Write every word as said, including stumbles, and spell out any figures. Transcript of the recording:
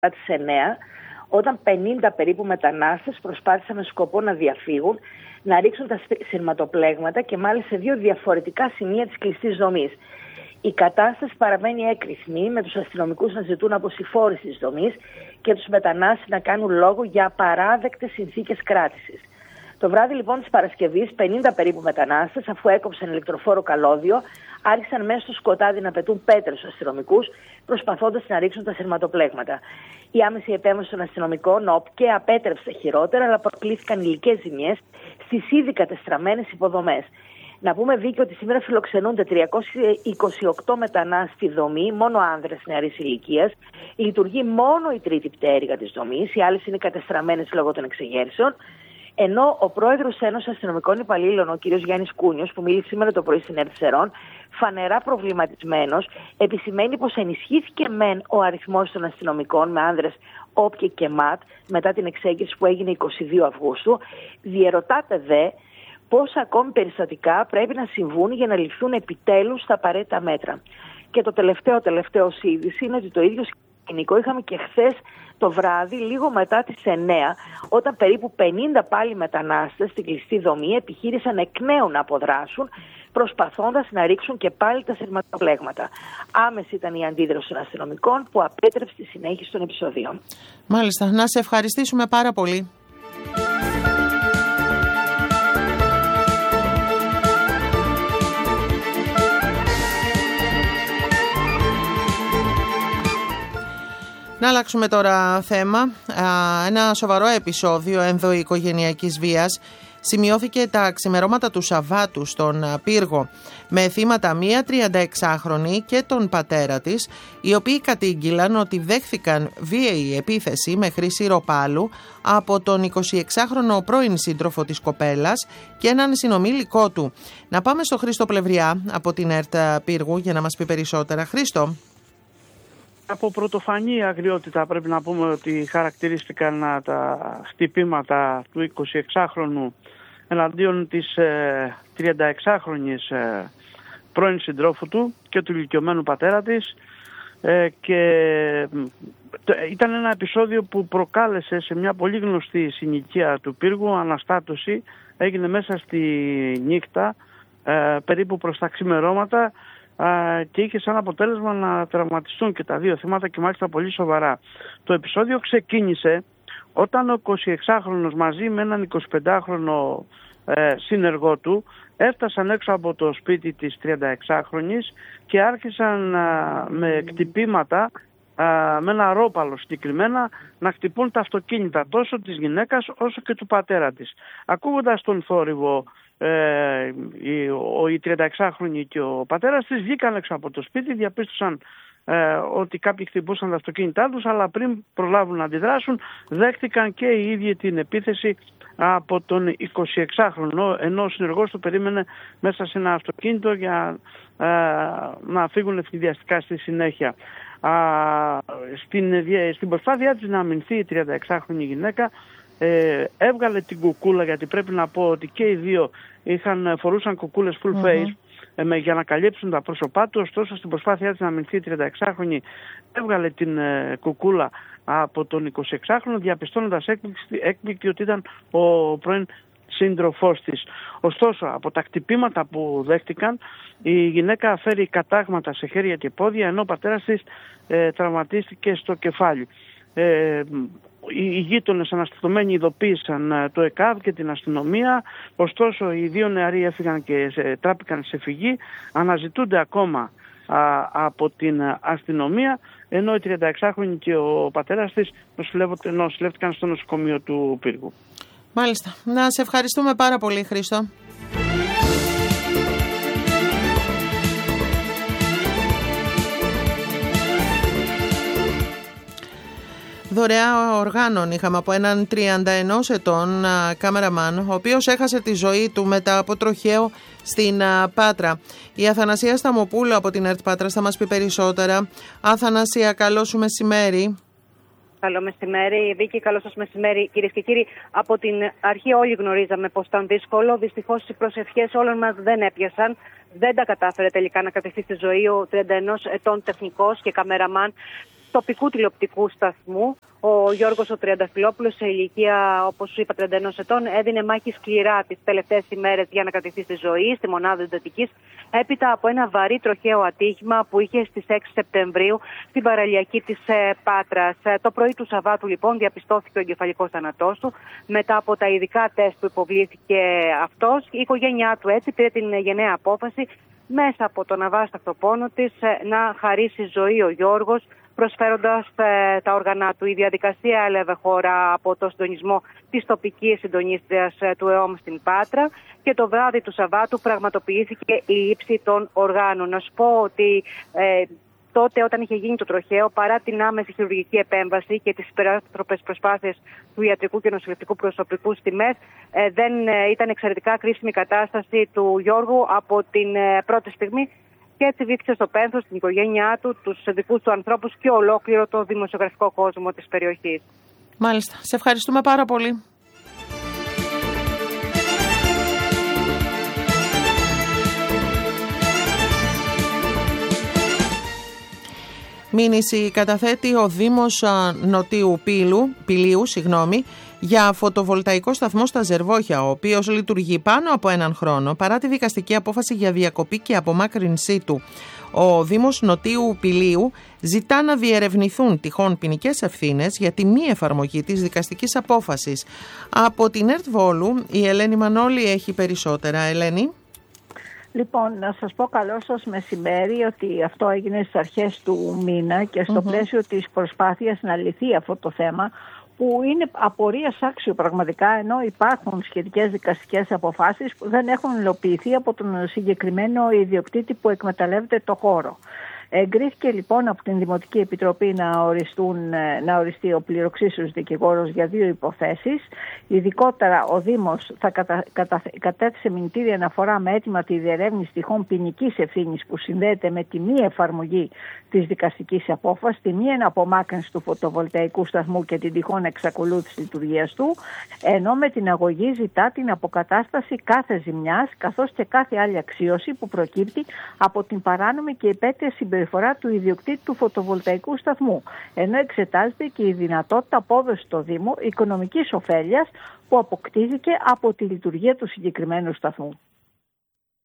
τις εννέα, όταν πενήντα περίπου μετανάστες προσπάθησαν με σκοπό να διαφύγουν, να ρίξουν τα σειρματοπλέγματα και μάλιστα σε δύο διαφορετικά σημεία της κλειστής δομής. Η κατάσταση παραμένει έκρηθμη, με τους αστυνομικούς να ζητούν αποσυφόρηση της δομής και τους μετανάστες να κάνουν λόγο για απαράδεκτες συνθήκες κράτησης. Το βράδυ λοιπόν της Παρασκευής, πενήντα περίπου μετανάστες, αφού έκοψαν ηλεκτροφόρο καλώδιο, άρχισαν μέσα στο σκοτάδι να πετούν πέτρες στους αστυνομικούς, προσπαθώντας να ρίξουν τα σειρματοπλέγματα. Η άμεση επέμβαση των αστυνομικών όπκε απέτρεψε χειρότερα, αλλά προκλήθηκαν υλικές ζημιές στις ήδη κατεστραμμένες υποδομές. Να πούμε δίκαιο ότι σήμερα φιλοξενούνται τριακόσιοι είκοσι οκτώ μετανάστες στη δομή, μόνο άνδρες νεαρής ηλικίας. Λειτουργεί μόνο η τρίτη πτέρυγα της δομής, οι άλλες είναι κατεστραμμένες λόγω των εξεγέρσεων. Ενώ ο πρόεδρος Ένωσης Αστυνομικών Υπαλλήλων, ο κ. Γιάννης Κούνιος, που μίλησε σήμερα το πρωί στην Ερτσερών, φανερά προβληματισμένος, επισημαίνει πως ενισχύθηκε μεν ο αριθμός των αστυνομικών με άνδρες όπκε και ΜΑΤ μετά την εξέγερση που έγινε εικοστή δεύτερη Αυγούστου. Διερωτάται δε πώς ακόμη περιστατικά πρέπει να συμβούν για να ληφθούν επιτέλους τα απαραίτητα μέτρα. Και το τελευταίο τελευταίο είδηση είναι ότι το ίδιο σκηνικό είχαμε και χθες το βράδυ, λίγο μετά τις εννέα, όταν περίπου πενήντα πάλι μετανάστες στην κλειστή δομή επιχείρησαν εκ νέου να αποδράσουν, προσπαθώντας να ρίξουν και πάλι τα σειρματοπλέγματα. Άμεση ήταν η αντίδραση των αστυνομικών που απέτρεψε τη συνέχιση των επεισοδίων. Μάλιστα. Να σε ευχαριστήσουμε πάρα πολύ. Να αλλάξουμε τώρα θέμα. Ένα σοβαρό επεισόδιο ενδοοικογενειακής βίας σημειώθηκε τα ξημερώματα του Σαββάτου στον Πύργο, με θύματα μία τριανταεξάχρονη και τον πατέρα της, οι οποίοι κατήγγυλαν ότι δέχθηκαν βίαιη επίθεση με χρήση ροπάλου από τον εικοσιεξάχρονο πρώην σύντροφο της κοπέλας και έναν συνομήλικό του. Να πάμε στο Χρήστο Πλευριά από την ΕΡΤ Πύργου για να μας πει περισσότερα. Χρήστο. Από πρωτοφανή αγριότητα πρέπει να πούμε ότι χαρακτηρίστηκαν τα χτυπήματα του εικοσιεξάχρονου εναντίον της ε, τριανταεξάχρονης ε, πρώην συντρόφου του και του ηλικιωμένου πατέρα της ε, και ε, ήταν ένα επεισόδιο που προκάλεσε σε μια πολύ γνωστή συνοικία του Πύργου αναστάτωση. Έγινε μέσα στη νύχτα ε, περίπου προς τα ξημερώματα και είχε σαν αποτέλεσμα να τραυματιστούν και τα δύο θύματα και μάλιστα πολύ σοβαρά. Το επεισόδιο ξεκίνησε όταν ο εικοσιεξάχρονος μαζί με έναν εικοσιπεντάχρονο ε, συνεργό του έφτασαν έξω από το σπίτι της τριανταεξάχρονης και άρχισαν α, με κτυπήματα α, με ένα ρόπαλο συγκεκριμένα να χτυπούν τα αυτοκίνητα τόσο της γυναίκας όσο και του πατέρα της. Ακούγοντας τον θόρυβο, Ε, η, ο, η τριανταεξάχρονη και ο πατέρας της βγήκαν έξω από το σπίτι, διαπίστωσαν ε, ότι κάποιοι χτυπούσαν τα αυτοκίνητά τους, αλλά πριν προλάβουν να αντιδράσουν δέχτηκαν και οι ίδιοι την επίθεση από τον εικοσιεξάχρονο, ενώ ο συνεργός του περίμενε μέσα σε ένα αυτοκίνητο για ε, να φύγουν ευνηδιαστικά στη συνέχεια. Α, στην, στην προσπάθειά της να αμυνθεί η τριανταεξάχρονη γυναίκα, Ε, έβγαλε την κουκούλα, γιατί πρέπει να πω ότι και οι δύο είχαν, φορούσαν κουκούλες full face mm-hmm. ε, με, για να καλύψουν τα πρόσωπά του. Ωστόσο στην προσπάθειά της να αμυνθεί η τριανταεξάχρονη έβγαλε την ε, κουκούλα από τον εικοσιεξάχρονο, διαπιστώνοντας έκπληκτη ότι ήταν ο πρώην σύντροφός της. Ωστόσο από τα χτυπήματα που δέχτηκαν η γυναίκα φέρει κατάγματα σε χέρια και πόδια, ενώ ο πατέρας της ε, τραυματίστηκε στο κεφάλι. Ε, Οι γείτονες αναστατωμένοι ειδοποίησαν το ΕΚΑΒ και την αστυνομία, ωστόσο οι δύο νεαροί έφυγαν και σε, τράπηκαν σε φυγή, αναζητούνται ακόμα α, από την αστυνομία, ενώ η τριανταεξάχρονη και ο πατέρας της νοσηλεύτηκαν στο νοσοκομείο του Πύργου. Μάλιστα. Να σε ευχαριστούμε πάρα πολύ, Χρήστο. Δωρεά οργάνων είχαμε από έναν τριάντα ενός ετών κάμεραμαν, ο οποίος έχασε τη ζωή του μετά από τροχαίο στην Πάτρα. Η Αθανασία Σταμοπούλου από την ΕΡΤ Πάτρας θα μας πει περισσότερα. Αθανασία, καλό σου μεσημέρι. Καλό μεσημέρι, Βίκη, καλό σας μεσημέρι. Κυρίες και κύριοι, από την αρχή όλοι γνωρίζαμε πως ήταν δύσκολο. Δυστυχώς οι προσευχές όλων μας δεν έπιασαν. Δεν τα κατάφερε τελικά να κρατηθεί στη ζωή ο τριάντα ενός ετών τεχνικός και καμεραμάν τοπικού τηλεοπτικού σταθμού. Ο Γιώργος ο Τριανταφυλόπουλος, σε ηλικία, όπως σου είπα, τριάντα ένα ετών, έδινε μάχη σκληρά τις τελευταίες ημέρες για να κρατηθεί στη ζωή, στη μονάδα εντατικής, έπειτα από ένα βαρύ τροχαίο ατύχημα που είχε στις έξι Σεπτεμβρίου στην παραλιακή της ε, Πάτρας. Ε, το πρωί του Σαββάτου, λοιπόν, διαπιστώθηκε ο εγκεφαλικός θάνατός του. Μετά από τα ειδικά τεστ που υποβλήθηκε αυτός, η οικογένειά του έτσι πήρε την γενναία απόφαση, μέσα από τον αβάσταχτο πόνο της, ε, να χαρίσει ζωή ο Γιώργος, προσφέροντας ε, τα όργανα του. Η διαδικασία έλαβε χώρα από το συντονισμό της τοπικής συντονίστριας ε, του ΕΟΜ στην Πάτρα και το βράδυ του Σαββάτου πραγματοποιήθηκε η λήψη των οργάνων. Να σου πω ότι ε, τότε, όταν είχε γίνει το τροχαίο, παρά την άμεση χειρουργική επέμβαση και τις υπεράνθρωπες προσπάθειες του ιατρικού και νοσηλευτικού προσωπικού στη ΜΕΘ, ε, δεν ε, ήταν εξαιρετικά κρίσιμη η κατάσταση του Γιώργου από την ε, πρώτη στιγμή. Και έτσι βήθηκε στο πένθος την οικογένειά του, τους δικούς του ανθρώπους και ολόκληρο το δημοσιογραφικό κόσμο της περιοχής. Μάλιστα. Σε ευχαριστούμε πάρα πολύ. Μήνυση καταθέτει ο Δήμος Νοτίου Πύλου, Πηλίου συγγνώμη, για φωτοβολταϊκό σταθμό στα Ζερβόχια, ο οποίος λειτουργεί πάνω από έναν χρόνο παρά τη δικαστική απόφαση για διακοπή και απομάκρυνσή του. Ο Δήμος Νοτίου Πηλίου ζητά να διερευνηθούν τυχόν ποινικές ευθύνες για τη μη εφαρμογή της δικαστικής απόφασης. Από την ΕΡΤ Βόλου η Ελένη Μανώλη έχει περισσότερα. Ελένη. Λοιπόν, να σας πω καλό σας μεσημέρι ότι αυτό έγινε στις αρχές του μήνα και στο mm-hmm. πλαίσιο της προσπάθειας να λυθεί αυτό το θέμα, που είναι απορίας άξιο πραγματικά, ενώ υπάρχουν σχετικές δικαστικές αποφάσεις που δεν έχουν υλοποιηθεί από τον συγκεκριμένο ιδιοκτήτη που εκμεταλλεύεται το χώρο. Εγκρίθηκε λοιπόν από την Δημοτική Επιτροπή να, οριστούν, να οριστεί ο πληροξήσιος δικηγόρος για δύο υποθέσεις. Ειδικότερα ο Δήμος θα κατα, κατα, κατέθεσε μηνυτήρια αναφορά με αίτημα τη διερεύνηση τυχόν ποινικής ευθύνης που συνδέεται με τη μη εφαρμογή της δικαστικής απόφασης, τη μη απομάκρυνση του φωτοβολταϊκού σταθμού και την τυχόν εξακολούθηση λειτουργίας του, ενώ με την αγωγή ζητά την αποκατάσταση κάθε ζημιάς καθώς και κάθε άλλη αξίωση που προκύπτει από την παράνομη και υπέτεια συμπεριφορά του ιδιοκτήτη του φωτοβολταϊκού σταθμού, ενώ εξετάζεται και η δυνατότητα απόδοση στο Δήμο οικονομικής ωφέλειας που αποκτήθηκε από τη λειτουργία του συγκεκριμένου σταθμού.